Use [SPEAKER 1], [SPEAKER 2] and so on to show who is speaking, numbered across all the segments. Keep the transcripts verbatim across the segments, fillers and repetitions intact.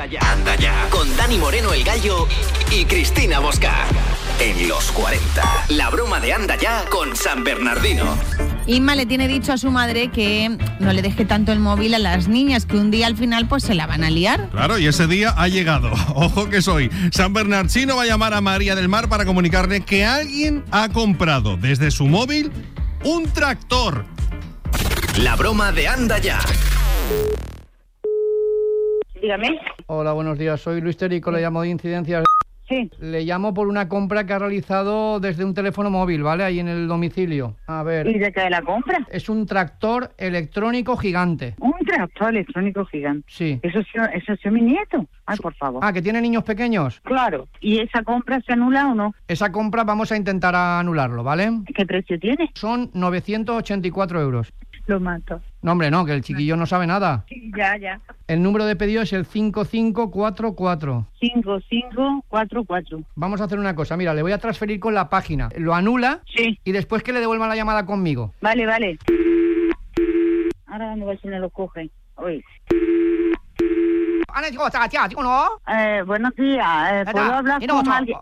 [SPEAKER 1] Anda ya, anda ya. Con Dani Moreno el Gallo y Cristina Bosca. En los cuarenta. La broma de Anda ya con San Bernardino.
[SPEAKER 2] Inma le tiene dicho a su madre que no le deje tanto el móvil a las niñas, que un día al final pues se la van a liar.
[SPEAKER 3] Claro, y ese día ha llegado. Ojo que soy. San Bernardino va a llamar a María del Mar para comunicarle que alguien ha comprado desde su móvil un tractor.
[SPEAKER 1] La broma de Anda ya.
[SPEAKER 4] Dígame.
[SPEAKER 5] Hola, buenos días. Soy Luis Terico, le llamo de Incidencias.
[SPEAKER 4] Sí.
[SPEAKER 5] Le llamo por una compra que ha realizado desde un teléfono móvil, ¿vale? Ahí en el domicilio. A ver.
[SPEAKER 4] ¿Y de qué la compra?
[SPEAKER 5] Es un tractor electrónico gigante.
[SPEAKER 4] Un tractor electrónico gigante.
[SPEAKER 5] Sí.
[SPEAKER 4] Eso es, eso es mi nieto. Ay, por favor.
[SPEAKER 5] Ah, ¿que tiene niños pequeños?
[SPEAKER 4] Claro. ¿Y esa compra se anula o no?
[SPEAKER 5] Esa compra vamos a intentar anularlo, ¿vale?
[SPEAKER 4] ¿Qué precio tiene?
[SPEAKER 5] Son novecientos ochenta y cuatro euros.
[SPEAKER 4] Lo mato.
[SPEAKER 5] No, hombre, no, que el chiquillo no sabe nada.
[SPEAKER 4] Sí, ya, ya.
[SPEAKER 5] El número de pedido es el cinco cinco cuatro cuatro.
[SPEAKER 4] cinco cinco cuatro cuatro.
[SPEAKER 5] Vamos a hacer una cosa, mira, le voy a transferir con la página. Lo anula.
[SPEAKER 4] Sí.
[SPEAKER 5] Y después que le devuelvan la llamada conmigo.
[SPEAKER 4] Vale, vale. Ahora vamos a ver si me lo coge. Oye. Eh, buenos días. Eh, ¿Puedo hablar con alguien?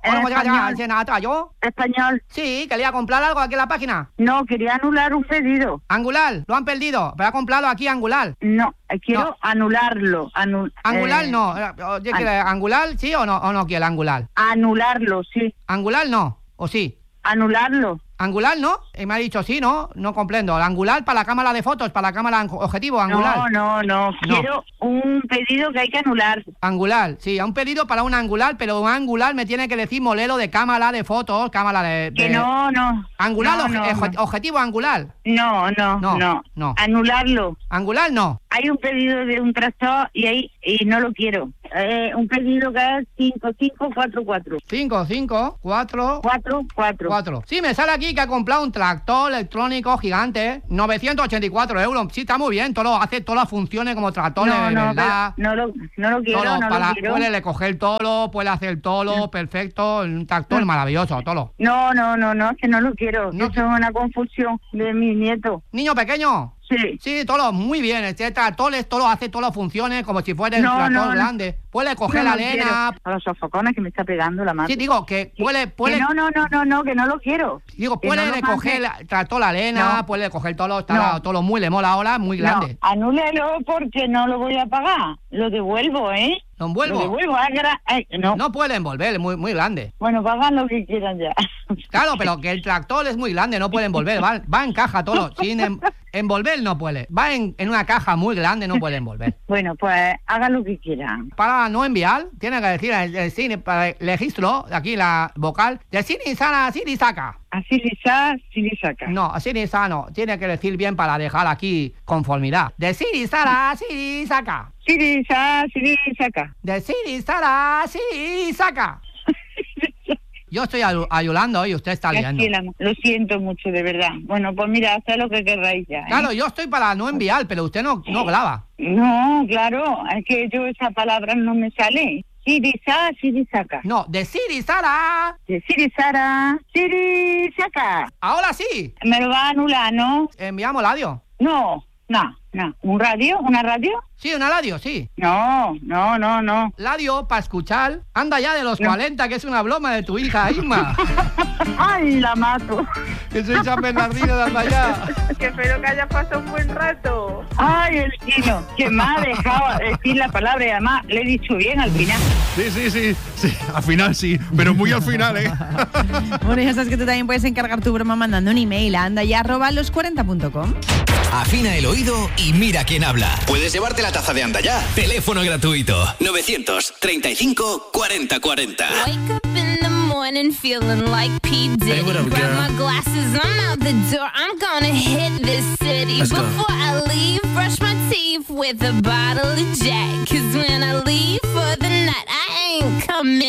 [SPEAKER 4] ¿Español? ¿Español?
[SPEAKER 5] Sí, que le iba a comprar algo aquí en la página.
[SPEAKER 4] No, quería anular un pedido.
[SPEAKER 5] Angular, lo han perdido, pero ha comprado aquí Angular.
[SPEAKER 4] No, quiero
[SPEAKER 5] no.
[SPEAKER 4] anularlo. Anu
[SPEAKER 5] Angular
[SPEAKER 4] eh,
[SPEAKER 5] no. ¿Quiere an Angular sí o no, o no quiere Angular?
[SPEAKER 4] Anularlo, sí.
[SPEAKER 5] Angular no, ¿o sí?
[SPEAKER 4] Anularlo.
[SPEAKER 5] ¿Angular no? Y me ha dicho sí, ¿no? No comprendo. ¿El Angular para la cámara de fotos, para la cámara objetivo, Angular?
[SPEAKER 4] No, no, no. Quiero no. un pedido que hay que anular.
[SPEAKER 5] Angular, sí, un pedido para un Angular, pero un Angular me tiene que decir modelo de cámara de fotos, cámara de... de...
[SPEAKER 4] Que no, no.
[SPEAKER 5] ¿Angular,
[SPEAKER 4] no,
[SPEAKER 5] oje
[SPEAKER 4] no,
[SPEAKER 5] oje
[SPEAKER 4] no.
[SPEAKER 5] objetivo Angular?
[SPEAKER 4] No, no, no, no,
[SPEAKER 5] no.
[SPEAKER 4] Anularlo.
[SPEAKER 5] ¿Angular no?
[SPEAKER 4] Hay un pedido de un tractor y ahí y no lo quiero. Eh, un pedido que es cinco cinco cuatro cuatro.
[SPEAKER 5] cinco cinco cuatro
[SPEAKER 4] cuatro cuatro.
[SPEAKER 5] Sí, me sale aquí que ha comprado un tractor electrónico gigante, novecientos ochenta y cuatro euros. Sí, está muy bien, todo hace todas las funciones como tractor
[SPEAKER 4] no,
[SPEAKER 5] de
[SPEAKER 4] no,
[SPEAKER 5] verdad.
[SPEAKER 4] No lo, no lo quiero,
[SPEAKER 5] tolo,
[SPEAKER 4] no
[SPEAKER 5] para,
[SPEAKER 4] lo quiero.
[SPEAKER 5] Puede recoger todo, puede hacer todo, no. perfecto, un tractor no. maravilloso, todo.
[SPEAKER 4] No, no, no, no, es que no lo quiero. No. Eso es una confusión de mi nieto.
[SPEAKER 5] ¿Niño pequeño?
[SPEAKER 4] Sí.
[SPEAKER 5] Sí, todo muy bien. Este tractor todo hace todas las funciones como si fuera
[SPEAKER 4] no,
[SPEAKER 5] un tractor
[SPEAKER 4] no,
[SPEAKER 5] grande. Puede coger
[SPEAKER 4] no,
[SPEAKER 5] la
[SPEAKER 4] no
[SPEAKER 5] arena.
[SPEAKER 4] A los sofocones que me está pegando la mano.
[SPEAKER 5] Sí, digo que puede... puede...
[SPEAKER 4] Que no, no, no, no, no, que no lo quiero.
[SPEAKER 5] Digo, puede no recoger el tractor la arena, no. puede coger todo, está
[SPEAKER 4] no.
[SPEAKER 5] todo muy, le mola ahora, muy grande.
[SPEAKER 4] No, anúlelo porque no lo voy a pagar. Lo devuelvo, ¿eh?
[SPEAKER 5] ¿Lo envuelvo?
[SPEAKER 4] Lo devuelvo, Ay, no.
[SPEAKER 5] No puede envolver, es muy, muy grande.
[SPEAKER 4] Bueno, pagan lo que quieran ya.
[SPEAKER 5] Claro, pero que el tractor es muy grande, no puede envolver, va, va en caja todo, sin en, envolver no puede. Va en, en una caja muy grande, no puede envolver.
[SPEAKER 4] Bueno, pues hagan lo que quieran.
[SPEAKER 5] Para no enviar, tiene que decir el, el cine, para el registro, aquí la vocal, de Siri Sana, Siri Saca.
[SPEAKER 4] Así lisa, Siri Saca.
[SPEAKER 5] No, Siri Sano, tiene que decir bien para dejar aquí conformidad. De Siri Sara, Siri Saca.
[SPEAKER 4] Siri Sa, Siri Saca.
[SPEAKER 5] De Siri Sara, Siri Saca. Yo estoy ayudando y usted está liando.
[SPEAKER 4] Lo siento mucho, de verdad. Bueno, pues mira, haz lo que querráis ya, ¿eh?
[SPEAKER 5] Claro, yo estoy para no enviar, pero usted no, no graba.
[SPEAKER 4] No, claro, es que yo esa palabra no me sale. Siri Sa, Siri Saca.
[SPEAKER 5] No, de Siri Sara.
[SPEAKER 4] De Siri Sara, Siri Saca.
[SPEAKER 5] Ahora sí.
[SPEAKER 4] Me lo va a anular, ¿no?
[SPEAKER 5] ¿Enviamos el audio?
[SPEAKER 4] No, no, no. ¿Un radio? ¿Una radio?
[SPEAKER 5] Sí, una radio, sí.
[SPEAKER 4] No, no, no, no.
[SPEAKER 5] Radio para escuchar. Anda ya de los no. cuarenta, que es una broma de tu hija, Isma.
[SPEAKER 4] Ay, la mato.
[SPEAKER 5] Que soy San Bernardino de Anda ya.
[SPEAKER 6] Que espero que haya pasado un buen rato.
[SPEAKER 4] Ay, el chino, que me ha dejado decir la palabra y además le he dicho bien al final.
[SPEAKER 3] Sí, sí, sí, sí, al final sí, pero muy al final, ¿eh?
[SPEAKER 2] Bueno, ya sabes que tú también puedes encargar tu broma mandando un email a andaya arroba los cuarenta punto com.
[SPEAKER 1] Afina el oído y mira quién habla. Puedes llevarte la taza de Anda ya. Teléfono gratuito novecientos treinta y cinco cuarenta cuarenta.
[SPEAKER 7] Wake up in the morning feeling like P. Diddy.
[SPEAKER 8] Hey, what up,
[SPEAKER 7] Grab
[SPEAKER 8] girl?
[SPEAKER 7] my glasses, I'm out the door. I'm gonna hit this city.
[SPEAKER 8] Let's go.
[SPEAKER 7] Before I leave, brush my teeth with a bottle of Jack. Cause when I leave for the night, I ain't coming